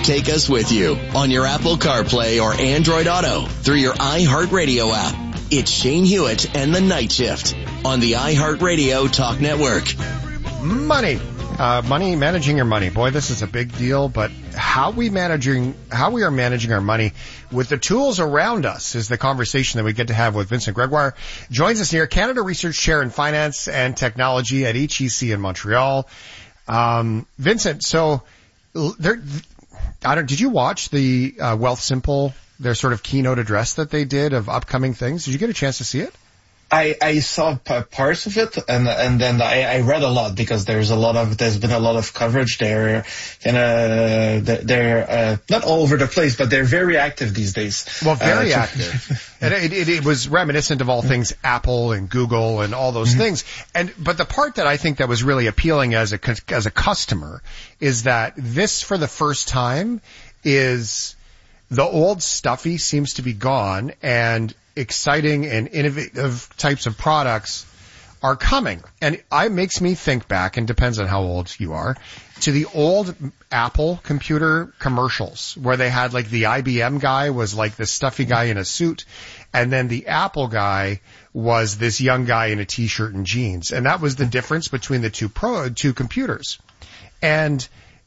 Take us with you on your Apple CarPlay or Android Auto through your iHeartRadio app. It's Shane Hewitt and the Night Shift on the iHeartRadio Talk Network. Money, managing your money. Boy, this is a big deal, but how we are managing our money with the tools around us is the conversation that we get to have with Vincent Gregoire. Joins us here, Canada Research Chair in Finance and Technology at HEC in Montreal. Vincent, so did you watch the Wealthsimple, their sort of keynote address that they did of upcoming things? Did you get a chance to see it? I saw parts of it, and then I read a lot because there's been a lot of coverage. They're not all over the place, but they're very active these days. Well, very active. And it was reminiscent of all things Apple and Google and all those things. But the part that I think that was really appealing as a customer is that this, for the first time, is the old stuffy seems to be gone, and exciting and innovative types of products are coming. And it makes me think back, and depends on how old you are, to the old Apple computer commercials where they had like the IBM guy was like the stuffy guy in a suit, and then the Apple guy was this young guy in a t-shirt and jeans. And that was the difference between the two computers. And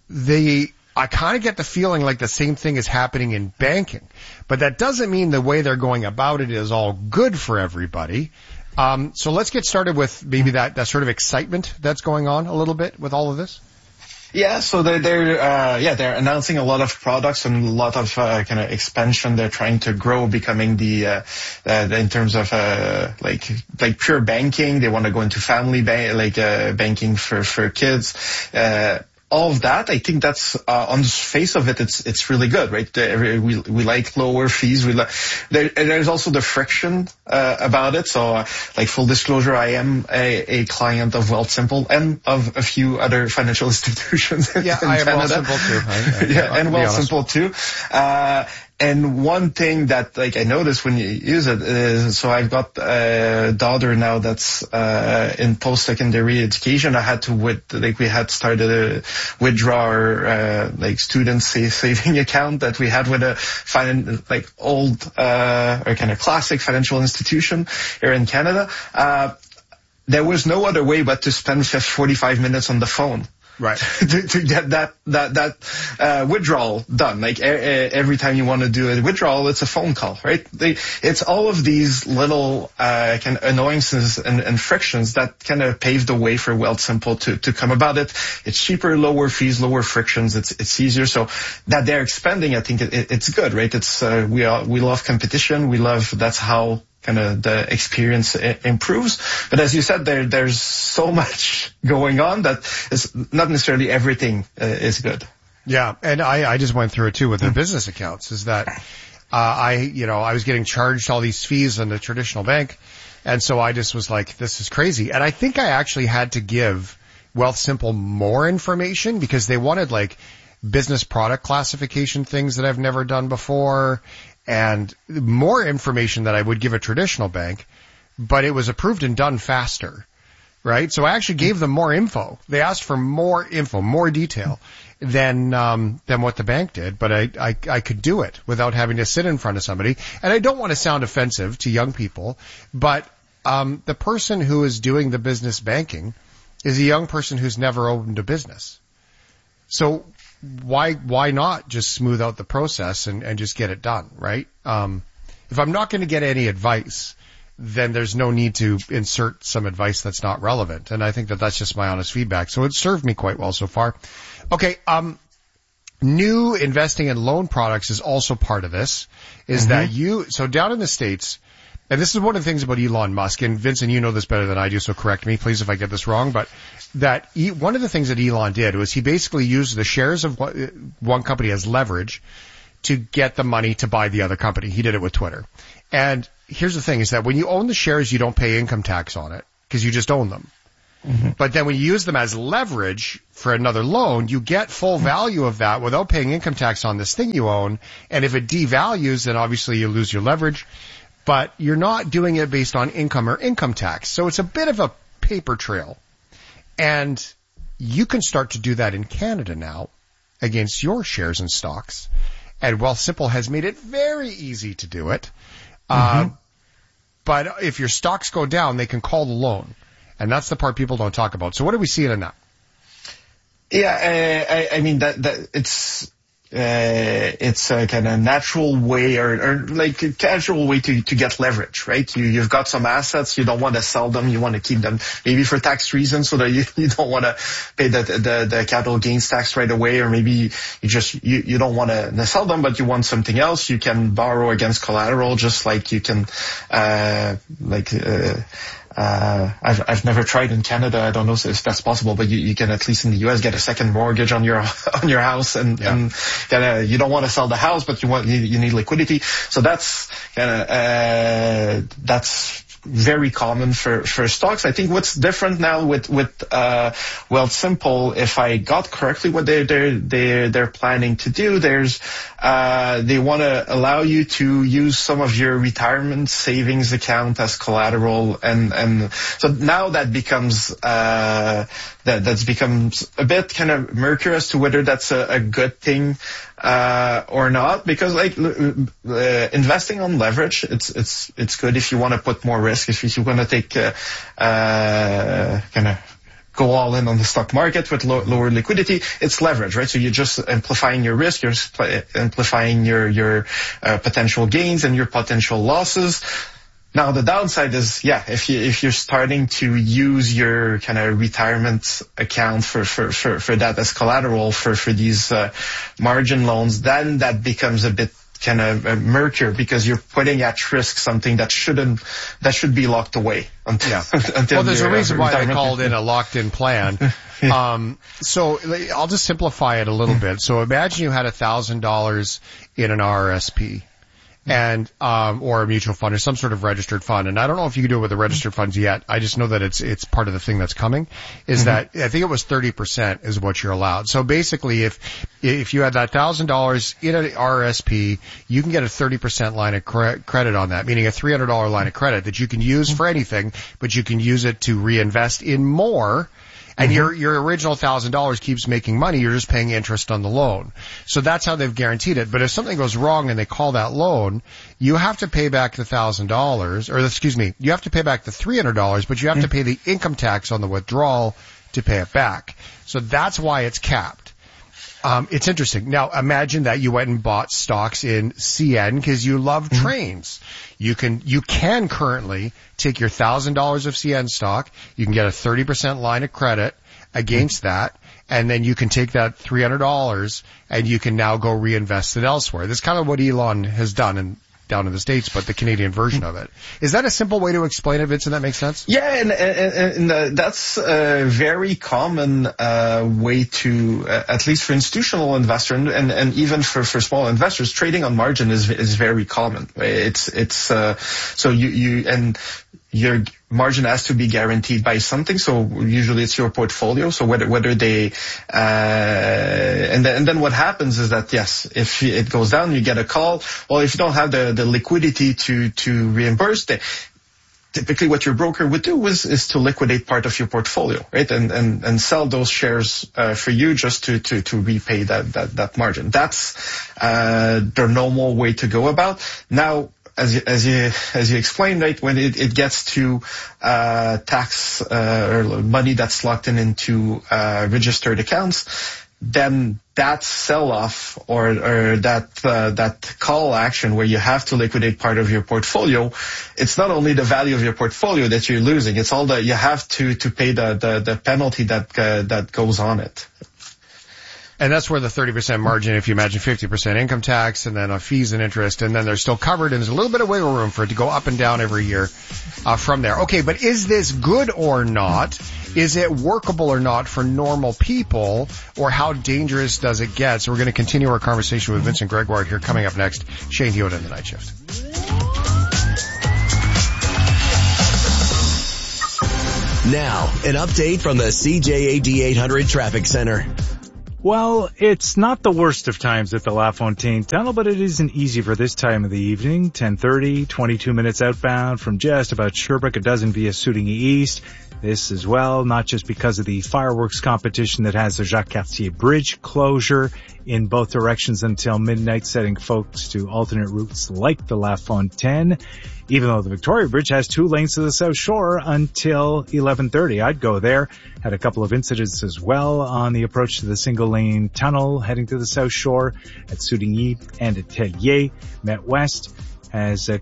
I kind of get the feeling like the same thing is happening in banking, but that doesn't mean the way they're going about it is all good for everybody. So let's get started with maybe that sort of excitement that's going on a little bit with all of this. Yeah, so they're announcing a lot of products and a lot of kind of expansion. They're trying to grow, becoming in terms of like pure banking. They want to go into family banking for kids. All of that, I think that's on the face of it, it's really good, right? We like lower fees. There's also the friction about it. So, like full disclosure, I am a client of Wealthsimple and of a few other financial institutions. Yeah, I am Wealthsimple too. And Wealthsimple too. And one thing that like I noticed when you use it is, so I've got a daughter now that's in post-secondary education. I had to we had started a withdraw like student saving account that we had with a old or kind of classic financial institution here in Canada. There was no other way but to spend 45 minutes on the phone. Right. to get that withdrawal done. Like every time you want to do a withdrawal, it's a phone call, right? It's all of these little kind of annoyances and frictions that kind of pave the way for Wealthsimple to come about it. It's cheaper, lower fees, lower frictions. It's easier. So that they're expanding, I think it's good, right? It's we love competition. That's how kind of the experience improves. But as you said, there's so much going on that is not necessarily everything is good. Yeah, and I just went through it too with the business accounts, is that I was getting charged all these fees in the traditional bank, and so I just was like, this is crazy. And I think I actually had to give Wealthsimple more information because they wanted like business product classification things that I've never done before, and more information that I would give a traditional bank, but it was approved and done faster, right? So I actually gave them more info. They asked for more info, more detail than what the bank did, but I could do it without having to sit in front of somebody. And I don't want to sound offensive to young people, but the person who is doing the business banking is a young person who's never opened a business. So why not just smooth out the process and just get it done, right? If I'm not going to get any advice, then there's no need to insert some advice that's not relevant. And I think that that's just my honest feedback. So it served me quite well so far. Okay. New investing in loan products is also part of this, is that so down in the States, and this is one of the things about Elon Musk, and Vincent, you know this better than I do, so correct me, please, if I get this wrong, but that one of the things that Elon did was he basically used the shares of one company as leverage to get the money to buy the other company. He did it with Twitter. And here's the thing, is that when you own the shares, you don't pay income tax on it because you just own them. But then when you use them as leverage for another loan, you get full value of that without paying income tax on this thing you own. And if it devalues, then obviously you lose your leverage. But you're not doing it based on income or income tax. So it's a bit of a paper trail. And you can start to do that in Canada now. against your shares and stocks. And Wealthsimple has made it very easy to do it. But if your stocks go down, they can call the loan. And that's the part people don't talk about. So what are we seeing in that? Yeah, I mean, that it's a kind of natural way or like a casual way to get leverage, right? You've got some assets, you don't want to sell them, you want to keep them maybe for tax reasons so that you don't want to pay the capital gains tax right away, or maybe you don't want to sell them, but you want something else. You can borrow against collateral, just like you can, I've never tried in Canada. I don't know if that's possible, but you can at least in the US get a second mortgage on your house and you don't want to sell the house, but you need liquidity. So that's very common for stocks. I think what's different now with Wealthsimple, if I got correctly what they're planning to do, they want to allow you to use some of your retirement savings account as collateral, and so now that becomes that becomes a bit kind of murky as to whether that's a good thing or not, because investing on leverage, it's good if you want to put more risk, if you want to take kind of go all in on the stock market with lower liquidity. It's leverage, right? So you're just amplifying your risk, you're amplifying your potential gains and your potential losses. Now the downside is, if you're starting to use your kind of retirement account for that as collateral for these margin loans, then that becomes a bit kind of murkier, because you're putting at risk something that should be locked away until well, there's a reason why they called in a locked-in plan. So I'll just simplify it a little bit. So imagine you had $1,000 in an RRSP. And, or a mutual fund or some sort of registered fund. And I don't know if you can do it with the registered funds yet. I just know that it's part of the thing that's coming, is that I think it was 30% is what you're allowed. So basically if you had that $1,000 in an RRSP, you can get a 30% line of credit on that, meaning a $300 line of credit that you can use for anything, but you can use it to reinvest in more. And your original $1,000 keeps making money. You're just paying interest on the loan. So that's how they've guaranteed it. But if something goes wrong and they call that loan, you have to pay back the $1,000, or you have to pay back the $300, but you have to pay the income tax on the withdrawal to pay it back. So that's why it's capped. It's interesting. Now imagine that you went and bought stocks in CN because you love trains. You can currently take your $1,000 of CN stock. You can get a 30% line of credit against that. And then you can take that $300 and you can now go reinvest it elsewhere. This is kind of what Elon has done down in the States, but the Canadian version of it. Is that a simple way to explain it, Vincent? That makes sense? Yeah, and that's a very common way to, at least for institutional investors and even for small investors, trading on margin is very common. So your margin has to be guaranteed by something. So usually it's your portfolio. So whether they, and then what happens is that, yes, if it goes down, you get a call. Well, if you don't have the liquidity to reimburse, typically what your broker would do is to liquidate part of your portfolio, right? And sell those shares, for you just to repay that margin. That's, the normal way to go about. Now, as you explained, right, when it gets to tax or money that's locked into registered accounts, then that sell-off or that call action where you have to liquidate part of your portfolio, it's not only the value of your portfolio that you're losing, it's all you have to pay the penalty that goes on it. And that's where the 30% margin, if you imagine 50% income tax and then fees and interest, and then they're still covered, and there's a little bit of wiggle room for it to go up and down every year from there. Okay, but is this good or not? Is it workable or not for normal people, or how dangerous does it get? So we're going to continue our conversation with Vincent Gregoire here coming up next. Shane Hewitt in the Night Shift. Now, an update from the CJAD 800 Traffic Center. Well, it's not the worst of times at the LaFontaine Tunnel, but it isn't easy for this time of the evening. 10:30, 22 minutes outbound from just about Sherbrooke, a dozen via Sooting East. This as well, not just because of the fireworks competition that has the Jacques Cartier Bridge closure in both directions until midnight, setting folks to alternate routes like the La Fontaine, even though the Victoria Bridge has 2 lanes to the South Shore until 11:30. I'd go there. Had a couple of incidents as well on the approach to the single lane tunnel heading to the South Shore at Soudigny and at Tellier. Met West has